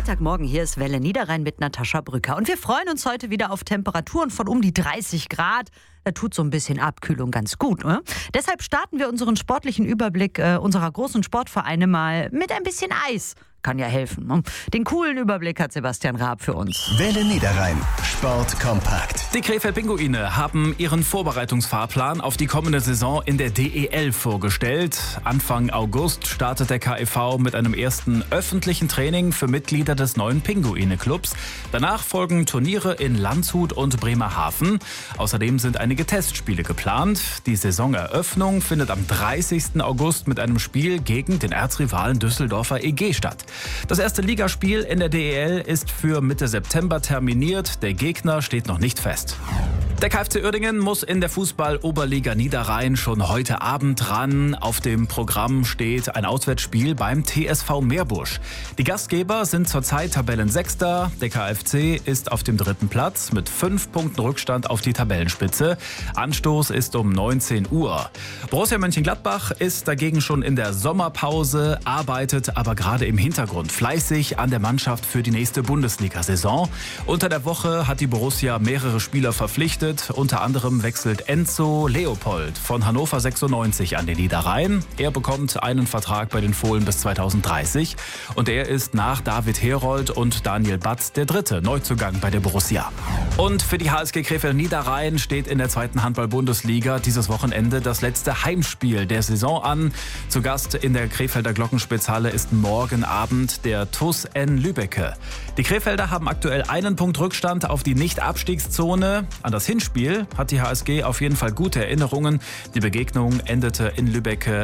Freitagmorgen, hier ist Welle Niederrhein mit Natascha Brücker. Und wir freuen uns heute wieder auf Temperaturen von um die 30 Grad. Da tut so ein bisschen Abkühlung ganz gut, ne? Deshalb starten wir unseren sportlichen Überblick unserer großen Sportvereine mal mit ein bisschen Eis. Kann ja helfen, ne? Den coolen Überblick hat Sebastian Raab für uns. Welle Niederrhein. Sport kompakt. Die Krefeld Pinguine haben ihren Vorbereitungsfahrplan auf die kommende Saison in der DEL vorgestellt. Anfang August startet der KEV mit einem ersten öffentlichen Training für Mitglieder des neuen Pinguine-Clubs. Danach folgen Turniere in Landshut und Bremerhaven. Außerdem sind einige Testspiele geplant. Die Saisoneröffnung findet am 30. August mit einem Spiel gegen den Erzrivalen Düsseldorfer EG statt. Das erste Ligaspiel in der DEL ist für Mitte September terminiert. Der Gegner steht noch nicht fest. Der KfC Uerdingen muss in der Fußball-Oberliga Niederrhein schon heute Abend ran. Auf dem Programm steht ein Auswärtsspiel beim TSV Meerbusch. Die Gastgeber sind zurzeit Tabellensechster. Der KfC ist auf dem 3. Platz mit 5 Punkten Rückstand auf die Tabellenspitze. Anstoß ist um 19 Uhr. Borussia Mönchengladbach ist dagegen schon in der Sommerpause, arbeitet aber gerade im Hintergrund fleißig an der Mannschaft für die nächste Bundesliga-Saison. Unter der Woche hat die Borussia mehrere Spieler verpflichtet. Unter anderem wechselt Enzo Leopold von Hannover 96 an den Niederrhein. Er bekommt einen Vertrag bei den Fohlen bis 2030. Und er ist nach David Herold und Daniel Batz der dritte Neuzugang bei der Borussia. Und für die HSG Krefeld Niederrhein steht in der 2. Handball-Bundesliga dieses Wochenende das letzte Heimspiel der Saison an. Zu Gast in der Krefelder Glockenspitzhalle ist morgen Abend der TuS N Lübbecke. Die Krefelder haben aktuell einen Punkt Rückstand auf die Nicht-Abstiegszone. An das Hinspiel hat die HSG auf jeden Fall gute Erinnerungen. Die Begegnung endete in Lübbecke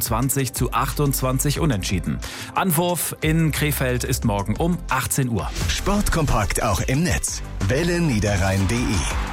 28:28 unentschieden. Anwurf in Krefeld ist morgen um 18 Uhr. Sportkompakt auch im Netz. welleniederrhein.de